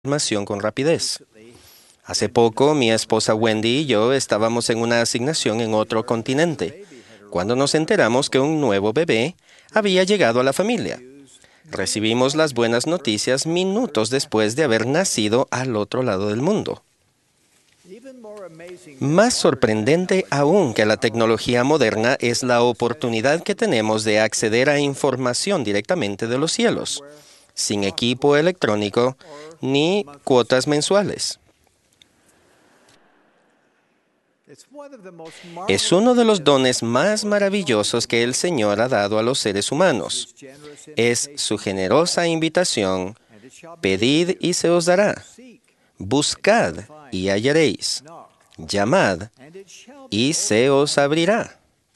información con rapidez. Hace poco, mi esposa Wendy y yo estábamos en una asignación en otro continente, cuando nos enteramos que un nuevo bebé había llegado a la familia. Recibimos las buenas noticias minutos después de haber nacido al otro lado del mundo. Más sorprendente aún que la tecnología moderna es la oportunidad que tenemos de acceder a información directamente de los cielos, sin equipo electrónico ni cuotas mensuales. Es uno de los dones más maravillosos que el Señor ha dado a los seres humanos. Es su generosa invitación: pedid y se os dará, buscad y hallaréis, llamad y se os abrirá.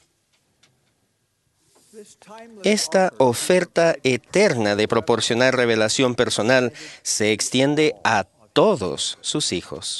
Esta oferta eterna de proporcionar revelación personal se extiende a todos sus hijos.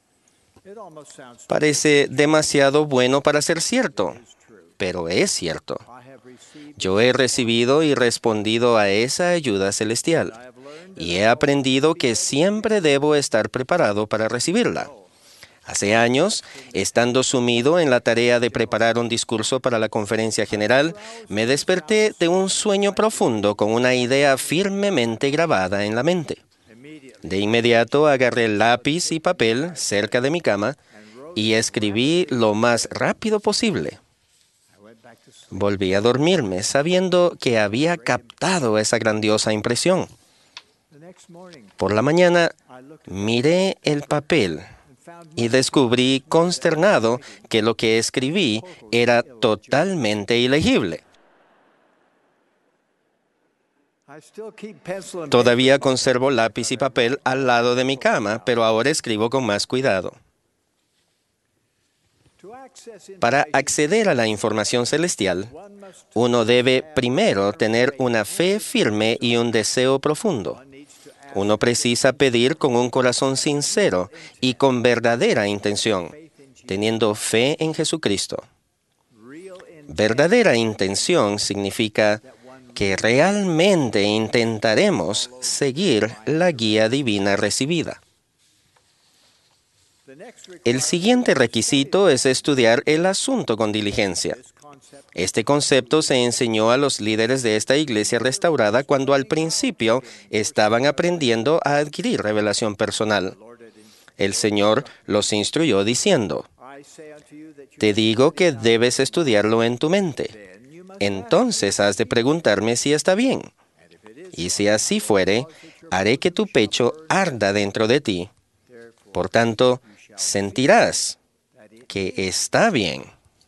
Parece demasiado bueno para ser cierto, pero es cierto. Yo he recibido y respondido a esa ayuda celestial, y he aprendido que siempre debo estar preparado para recibirla. Hace años, estando sumido en la tarea de preparar un discurso para la conferencia general, me desperté de un sueño profundo con una idea firmemente grabada en la mente. De inmediato agarré lápiz y papel cerca de mi cama y escribí lo más rápido posible. Volví a dormirme sabiendo que había captado esa grandiosa impresión. Por la mañana miré el papel y descubrí consternado que lo que escribí era totalmente ilegible. Todavía conservo lápiz y papel al lado de mi cama, pero ahora escribo con más cuidado. Para acceder a la información celestial, uno debe primero tener una fe firme y un deseo profundo. Uno precisa pedir con un corazón sincero y con verdadera intención, teniendo fe en Jesucristo. Verdadera intención significa que realmente intentaremos seguir la guía divina recibida. El siguiente requisito es estudiar el asunto con diligencia. Este concepto se enseñó a los líderes de esta iglesia restaurada cuando al principio estaban aprendiendo a adquirir revelación personal. El Señor los instruyó diciendo: «Te digo que debes estudiarlo en tu mente. Entonces has de preguntarme si está bien. Y si así fuere, haré que tu pecho arda dentro de ti. Por tanto, sentirás que está bien».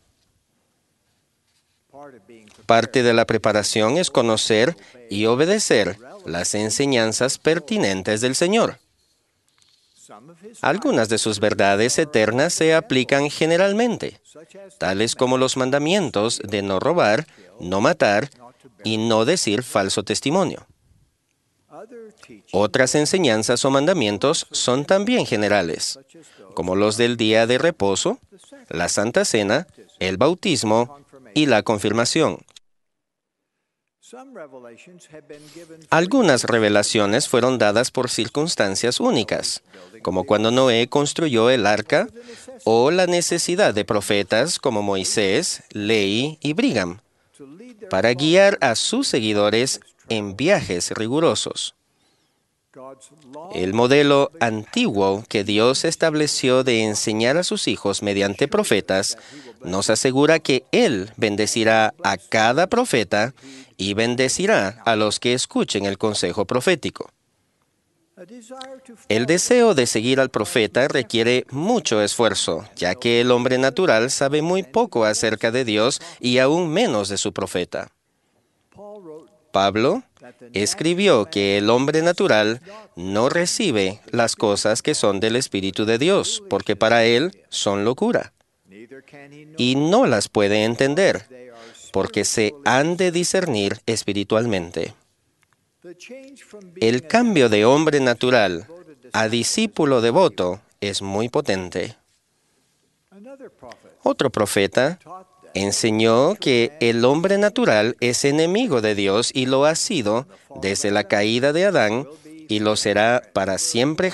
Parte de la preparación es conocer y obedecer las enseñanzas pertinentes del Señor. Algunas de sus verdades eternas se aplican generalmente, tales como los mandamientos de no robar, no matar y no decir falso testimonio. Otras enseñanzas o mandamientos son también generales, como los del día de reposo, la Santa Cena, el bautismo y la confirmación. Algunas revelaciones fueron dadas por circunstancias únicas, como cuando Noé construyó el arca, o la necesidad de profetas como Moisés, Lehi y Brigham, para guiar a sus seguidores en viajes rigurosos. El modelo antiguo que Dios estableció de enseñar a sus hijos mediante profetas nos asegura que Él bendecirá a cada profeta y bendecirá a los que escuchen el consejo profético. El deseo de seguir al profeta requiere mucho esfuerzo, ya que el hombre natural sabe muy poco acerca de Dios y aún menos de su profeta. Pablo escribió que el hombre natural no recibe las cosas que son del Espíritu de Dios, porque para él son locura, y no las puede entender, porque se han de discernir espiritualmente. El cambio de hombre natural a discípulo devoto es muy potente. Otro profeta enseñó que el hombre natural es enemigo de Dios y lo ha sido desde la caída de Adán y lo será para siempre